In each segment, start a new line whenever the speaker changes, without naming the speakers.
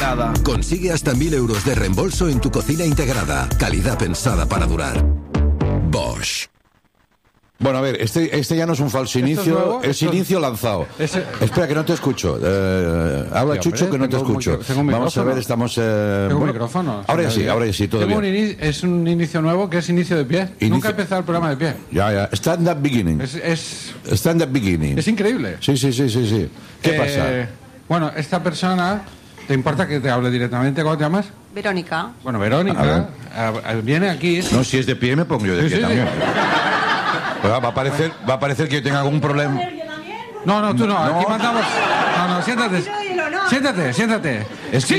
integrada.
Consigue hasta 1.000 euros de reembolso en tu cocina integrada. Calidad pensada para durar. Bosch.
Bueno, a ver, este ya no es un falso inicio, es inicio lanzado. Espera, que no te escucho. Habla, Chucho, que no te escucho. Vamos a ver, estamos...
Tengo un micrófono.
Ahora ya sí, todo bien.
Es un inicio nuevo que es inicio de pie. Nunca he empezado el programa de pie.
Ya. Stand up beginning. Stand up beginning.
Es increíble.
Sí. ¿Qué pasa?
Bueno, esta persona... ¿Te importa que te hable directamente? ¿Cómo te llamas?
Verónica.
Bueno, Verónica viene aquí...
No, si es de pie me pongo yo de pie también. Pero va a parecer que yo tenga algún problema.
No, tú no. Aquí mandamos... No, siéntate.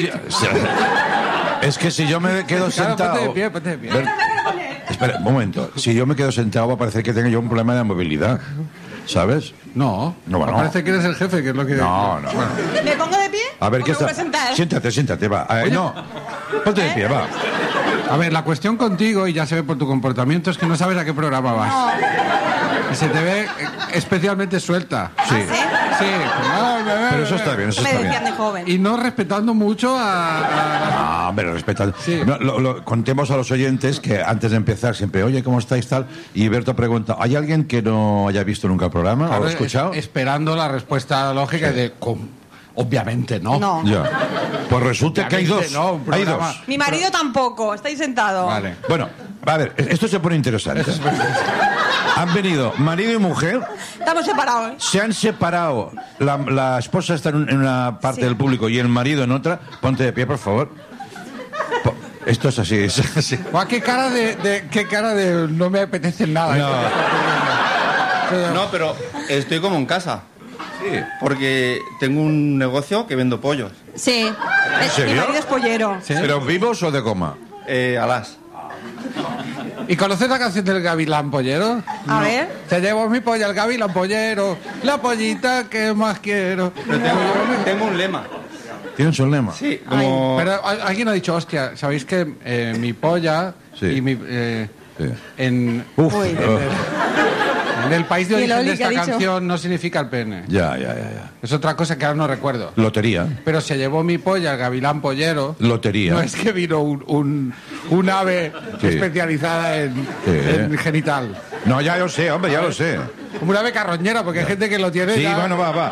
Es que si yo me quedo sentado...
Ponte de pie.
Espera, un momento. Si yo me quedo sentado va a parecer que tenga yo un problema de movilidad. ¿Sabes?
No. Parece que eres el jefe, que es lo que...
No.
Bueno. ¿Me pongo de pie?
A ver, ¿qué está? Siéntate, va. No, ponte de pie, va.
A ver, la cuestión contigo, y ya se ve por tu comportamiento, es que no sabes a qué programa vas. No. Se te ve especialmente suelta.
Sí.
¿Sí?
Pero eso está bien,
Me decían de joven.
Y no respetando mucho a...
No, hombre, respetando.
Sí.
Contemos a los oyentes que antes de empezar siempre, oye, ¿cómo estáis, tal? Y Berto pregunta, ¿hay alguien que no haya visto nunca el programa? ¿O lo ha escuchado?
Esperando la respuesta lógica de... Obviamente no.
Ya. Pues resulta que hay dos. Hay dos.
Mi marido tampoco, estáis sentados.
Vale. Bueno, a ver, esto se pone interesante. Han venido marido y mujer.
Estamos separados.
Se han separado. La esposa está en una parte del público y el marido en otra. Ponte de pie, por favor. Esto es así.
¿Qué cara de no me apetece nada?
No, pero estoy como en casa. Sí. Porque tengo un negocio que vendo pollos.
Sí. Mi marido es pollero.
¿Sí? ¿Pero vivos o de goma?
Alas.
¿Y conoces la canción del Gavilán Pollero?
A ver.
Te llevo mi polla al Gavilán Pollero, la pollita que más quiero.
Pero tengo un lema.
¿Tienes un lema?
Sí, como...
Pero alguien ha dicho, hostia, ¿sabéis que mi polla y mi... En el país de origen de esta canción no significa el pene.
Ya.
Es otra cosa que ahora no recuerdo.
Lotería.
Pero se llevó mi polla al Gavilán Pollero.
Lotería.
No es que vino un ave especializada en genital.
No, ya lo sé, hombre, ya lo sé.
Como una ave carroñera, porque hay gente que lo tiene.
Sí,
ya...
bueno, va.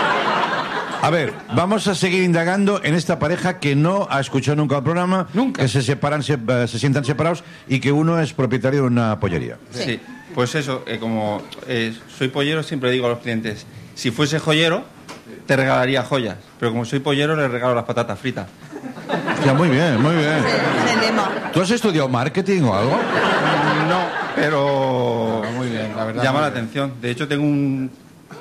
A ver, vamos a seguir indagando en esta pareja que no ha escuchado nunca el programa.
Nunca.
Que se separan, se sientan separados y que uno es propietario de una pollería.
Sí. Pues eso, como soy pollero, siempre digo a los clientes, si fuese joyero, te regalaría joyas. Pero como soy pollero, le regalo las patatas fritas.
Ya, muy bien.
Es el lema.
¿Tú has estudiado marketing o algo?
No, pero
muy bien, la verdad.
Llama la atención. De hecho, tengo un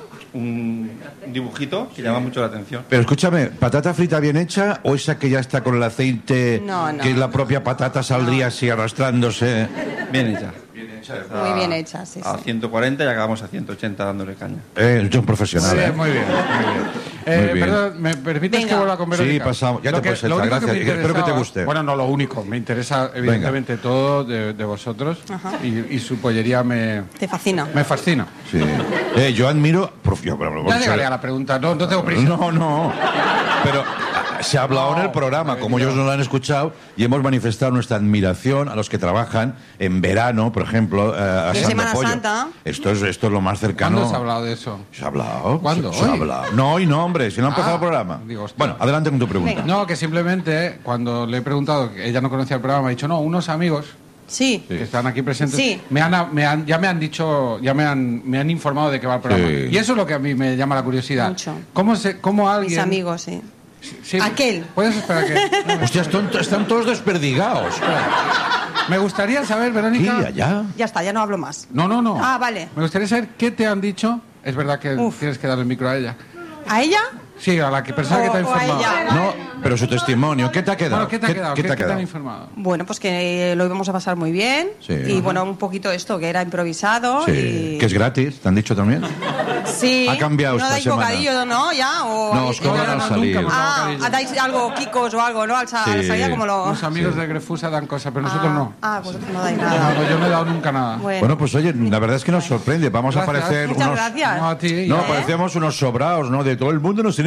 dibujito que llama mucho la atención.
Pero escúchame, ¿patata frita bien hecha o esa que ya está con el aceite, que la propia patata saldría así arrastrándose?
Bien hecha.
Muy bien hecha, sí.
A 140 y acabamos a 180 dándole caña.
Es un profesional.
Sí, muy bien. Perdón, ¿me permites que vuelva con Verónica?
Sí, pasamos. Ya te puedes sentar, gracias. Espero que te guste.
Bueno, no lo único. Me interesa, evidentemente, todo de vosotros. Y su pollería me...
Te fascina.
Me fascina.
Sí. Yo admiro...
Ya llegaré a la pregunta. No tengo prisa.
No. Pero... Se ha hablado en el programa, como ellos no lo han escuchado, y hemos manifestado nuestra admiración a los que trabajan en verano, por ejemplo, a
Semana Santa.
Esto es lo más cercano.
¿Cuándo se ha hablado de eso?
¿Se ha hablado?
¿Cuándo?
Se ha hablado. No, hoy no, hombre, si no ha empezado el programa. Bueno, adelante con tu pregunta.
Venga.
No, que simplemente, cuando le he preguntado, que ella no conocía el programa, ha dicho, no, unos amigos...
Sí.
Que están aquí presentes.
Sí.
Ya me han dicho, me han informado de qué va el programa.
Sí.
Y eso es lo que a mí me llama la curiosidad.
Mucho.
¿Cómo alguien...
Mis amigos, sí.
Sí,
Aquel.
¿Puedes esperar que...?
Hostia, están todos desperdigados.
Me gustaría saber, Verónica...
Sí, ya.
Ya está, ya no hablo más.
No.
Ah, vale.
Me gustaría saber qué te han dicho. Es verdad que tienes que dar el micro a ella.
¿A ella?
Sí, a la persona que te ha informado.
No, pero su testimonio. ¿Qué te ha quedado?
Bueno, ¿qué te ha quedado? ¿Qué te han informado?
Bueno, pues que lo íbamos a pasar muy bien.
Sí.
Y bueno, un poquito esto, que era improvisado.
Sí.
Y...
Que es gratis, ¿te han dicho también?
Sí.
Ha cambiado
¿No
esta
dais
semana.
bocadillo, no? ¿Ya? ¿O
No, os cobran al salir.
¿Dais algo, Kikos o algo, no? Al salida como lo...
Los amigos de Grefusa dan cosas, pero nosotros no.
Vosotros no dais nada.
No, yo no he dado nunca nada.
Bueno, pues oye, la verdad es que nos sorprende. Vamos a parecer
Muchas
unos...
gracias.
No, a ti.
No, parecemos unos sobraos, ¿no? De todo el mundo nos tiene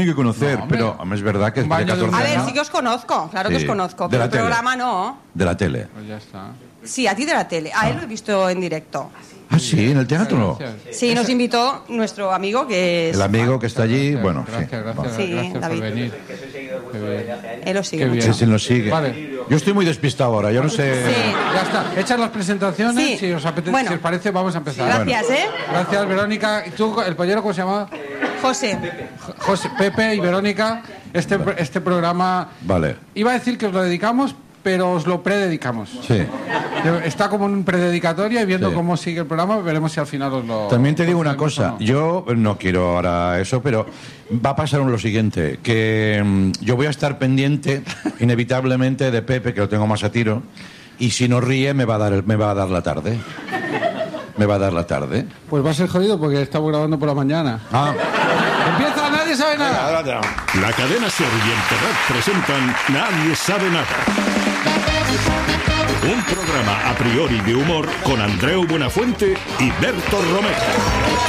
tiene que conocer,
No,
pero es verdad que
un
después de
baño de
14
A ver,
años...
sí que os conozco, claro que
Sí.
os conozco,
De
pero
la
el
tele.
programa no.
De la tele.
Pues ya está.
Sí, a ti de la tele. A él lo he visto en directo.
Ah, sí, en el teatro.
Gracias.
Sí, nos invitó nuestro amigo que es...
El amigo que está allí,
Gracias,
bueno,
gracias,
sí.
gracias,
Sí,
gracias por
David.
venir. Qué bien.
Él lo sigue
Qué
mucho.
bien.
Sí, sí, nos sigue.
Vale.
Yo estoy muy despistado ahora, yo no sé...
Sí.
Ya está. Hechas las presentaciones,
Sí.
si os apetece,
Bueno.
si os parece, vamos a empezar.
Gracias, ¿eh?
Gracias, Verónica. ¿Y tú, el pollero, cómo se llama?
José.
José, Pepe y Verónica. Este programa...
Vale.
Iba a decir que os lo dedicamos, pero os lo prededicamos.
Sí.
Está como en un prededicatoria y viendo
Sí.
cómo sigue el programa, veremos si al final os lo...
También te digo una
concedemos
cosa,
o no.
yo no quiero ahora eso, pero va a pasar lo siguiente, que yo voy a estar pendiente inevitablemente de Pepe, que lo tengo más a tiro, y si no ríe me va a dar la tarde. Me va a dar la tarde.
Pues va a ser jodido porque estamos grabando por la mañana.
Ah,
¡Empieza! ¡Nadie sabe nada!
La cadena Ser y Enterrat presentan Nadie sabe nada. Un programa a priori de humor con Andreu Buenafuente y Berto Romero.